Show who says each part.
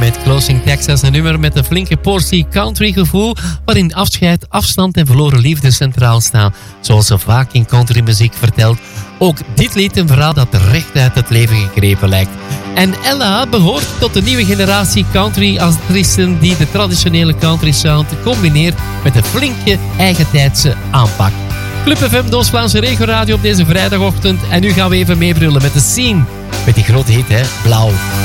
Speaker 1: met Closing Texas, een nummer met een flinke portie country gevoel, waarin afscheid, afstand en verloren liefde centraal staan. Zoals ze vaak in countrymuziek vertelt. Ook dit lied een verhaal dat recht uit het leven gegrepen lijkt. En Ella behoort tot de nieuwe generatie country-artiesten die de traditionele country sound combineert met een flinke eigentijdse aanpak. Club FM, de Oost-Vlaamse regioradio op deze vrijdagochtend. En nu gaan we even meebrullen met de Scene. Met die grote hit, hè? Blauw.